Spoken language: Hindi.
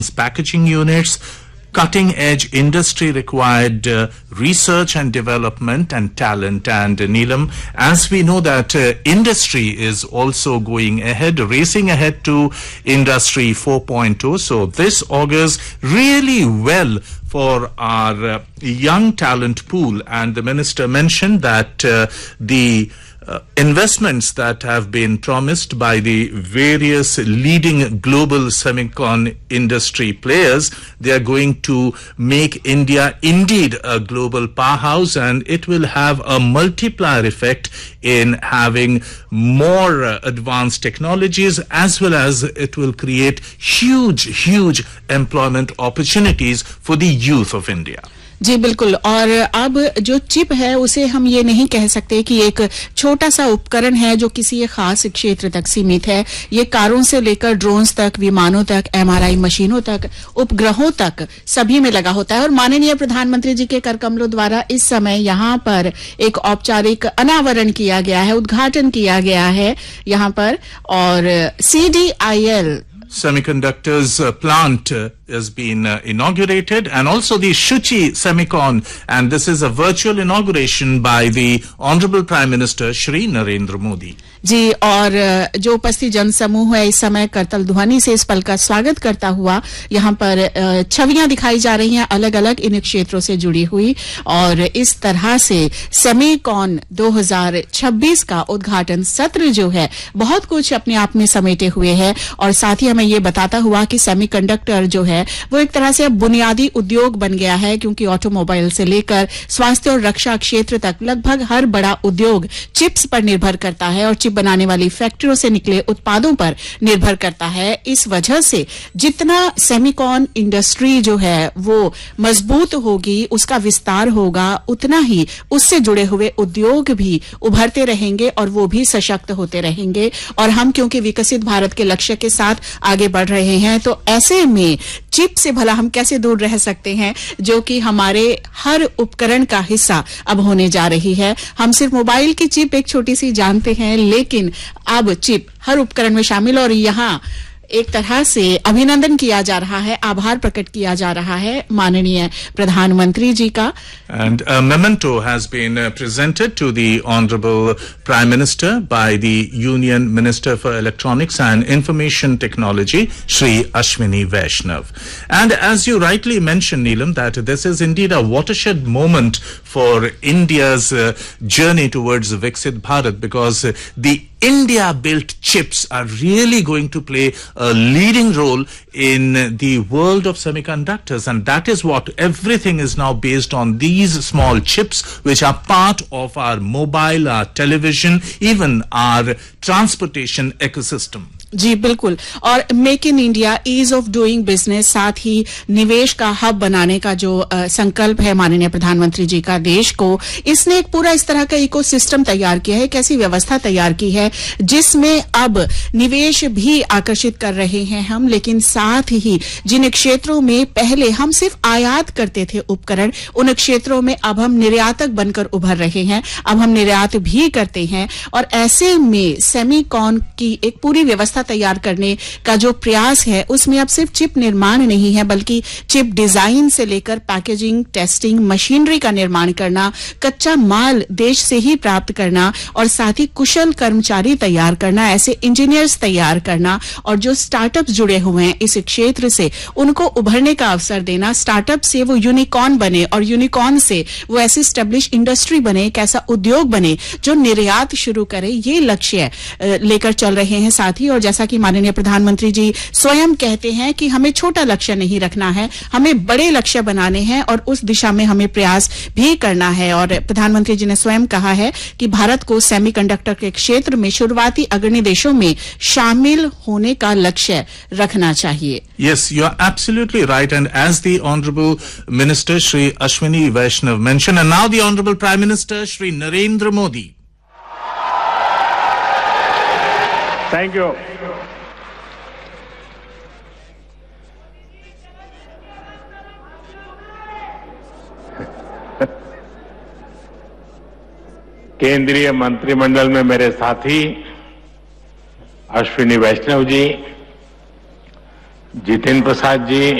packaging units, cutting-edge industry-required research and development and talent. And Neelam, as we know that industry is also going ahead, racing ahead to Industry 4.0. So this augurs really well for our young talent pool. And the minister mentioned that the investments that have been promised by the various leading global semicon industry players, they are going to make India indeed a global powerhouse, and it will have a multiplier effect in having more advanced technologies, as well as it will create huge employment opportunities for the youth of India. जी बिल्कुल। और अब जो चिप है उसे हम ये नहीं कह सकते कि एक छोटा सा उपकरण है जो किसी एक खास क्षेत्र तक सीमित है। ये कारों से लेकर ड्रोन्स तक, विमानों तक, एमआरआई मशीनों तक, उपग्रहों तक सभी में लगा होता है। और माननीय प्रधानमंत्री जी के कर कमलों द्वारा इस समय यहाँ पर एक औपचारिक अनावरण किया गया है, उद्घाटन किया गया है यहाँ पर। और CDIL Semiconductors plant has been inaugurated, and also the Shuchi Semicon, and this is a virtual inauguration by the Honorable Prime Minister Shri Narendra Modi. जी, और जो उपस्थित जनसमूह है इस समय करतल ध्वनि से इस पल का स्वागत करता हुआ यहाँ पर छवियां दिखाई जा रही हैं अलग अलग इन क्षेत्रों से जुड़ी हुई। और इस तरह से सेमीकॉन 2026 का उद्घाटन सत्र जो है बहुत कुछ अपने आप में समेटे हुए है। और साथ ही हमें ये बताता हुआ कि सेमीकंडक्टर जो है वो एक तरह से अब बुनियादी उद्योग बन गया है, क्योंकि ऑटोमोबाइल से लेकर स्वास्थ्य और रक्षा क्षेत्र तक लगभग हर बड़ा उद्योग चिप्स पर निर्भर करता है और चिप बनाने वाली फैक्ट्रियों से निकले उत्पादों पर निर्भर करता है। इस वजह से जितना सेमीकॉन इंडस्ट्री जो है वो मजबूत होगी, उसका विस्तार होगा, उतना ही उससे जुड़े हुए उद्योग भी उभरते रहेंगे और वो भी सशक्त होते रहेंगे। और हम क्योंकि विकसित भारत के लक्ष्य के साथ आगे बढ़ रहे हैं, तो ऐसे में चिप से भला हम कैसे दूर रह सकते हैं, जो कि हमारे हर उपकरण का हिस्सा अब होने जा रही है। हम सिर्फ मोबाइल की चिप एक छोटी सी जानते हैं, लेकिन अब चिप हर उपकरण में शामिल। और यहाँ एक तरह से अभिनंदन किया जा रहा है, आभार प्रकट किया जा रहा है माननीय प्रधानमंत्री जी का। And a memento has been presented to the Honorable Prime Minister by the Union Minister for Electronics and Information Technology, Shri Ashwini Vaishnav. And as you rightly mentioned, Neelam, that this is indeed a watershed moment for India's journey towards Viksit Bharat, because the India-built chips are really going to play a leading role in the world of semiconductors, and that is what everything is now based on, these small chips which are part of our mobile, our television, even our transportation ecosystem. जी बिल्कुल। और make in India, ease of doing business, साथ ही निवेश का हब बनाने का जो संकल्प है माननीय प्रधानमंत्री जी का देश को, इसने एक पूरा इस तरह का इकोसिस्टम तैयार किया है, एक ऐसी व्यवस्था तैयार की है जिसमें अब निवेश भी आकर्षित कर रहे हैं हम। लेकिन साथ ही जिन क्षेत्रों में पहले हम सिर्फ आयात करते थे उपकरण, उन क्षेत्रों में अब हम निर्यातक बनकर उभर रहे हैं, अब हम निर्यात भी करते हैं। और ऐसे में सेमीकॉन की एक पूरी व्यवस्था तैयार करने का जो प्रयास है, उसमें अब सिर्फ चिप निर्माण नहीं है, बल्कि चिप डिजाइन से लेकर पैकेजिंग, टेस्टिंग, मशीनरी का निर्माण करना, कच्चा माल देश से ही प्राप्त करना, और साथ ही कुशल कर्मचारी तैयार करना, ऐसे इंजीनियर्स तैयार करना, और जो स्टार्टअप्स जुड़े हुए हैं इस क्षेत्र से उनको उभरने का अवसर देना। स्टार्टअप से वो यूनिकॉर्न बने, और यूनिकॉर्न से वो ऐसी स्टैब्लिश इंडस्ट्री बने, एक ऐसा उद्योग बने जो निर्यात शुरू करे। ये लक्ष्य लेकर चल रहे हैं साथ ही। और जैसा कि माननीय प्रधानमंत्री जी स्वयं कहते हैं कि हमें छोटा लक्ष्य नहीं रखना है, हमें बड़े लक्ष्य बनाने हैं और उस दिशा में हमें प्रयास भी करना है। और प्रधानमंत्री जी ने स्वयं कहा है कि भारत को सेमीकंडक्टर के क्षेत्र में शुरुआती अग्रणी देशों में शामिल होने का लक्ष्य रखना चाहिए। Yes, you are absolutely right. And as the Honorable Minister Shri Ashwini Vaishnav mentioned, and now the Honorable Prime Minister Shri Narendra Modi. Thank you. केंद्रीय मंत्रिमंडल में मेरे साथी अश्विनी वैष्णव जी, जितेंद्र प्रसाद जी